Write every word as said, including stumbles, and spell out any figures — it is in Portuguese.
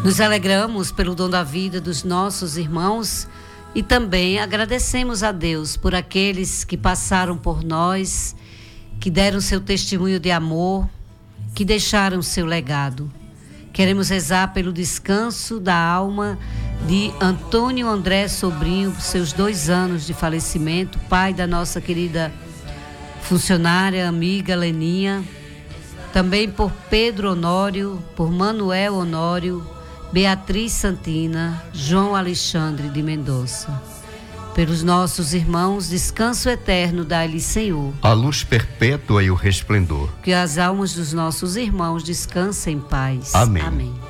Nos alegramos pelo dom da vida dos nossos irmãos e também agradecemos a Deus por aqueles que passaram por nós, que deram seu testemunho de amor, que deixaram seu legado. Queremos rezar pelo descanso da alma de Antônio André Sobrinho, por seus dois anos de falecimento, pai da nossa querida funcionária, amiga Leninha. Também por Pedro Honório, por Manuel Honório, Beatriz Santina, João Alexandre de Mendonça. Pelos nossos irmãos, descanso eterno dá-lhe, Senhor. A luz perpétua e o resplendor. Que as almas dos nossos irmãos descansem em paz. Amém. Amém.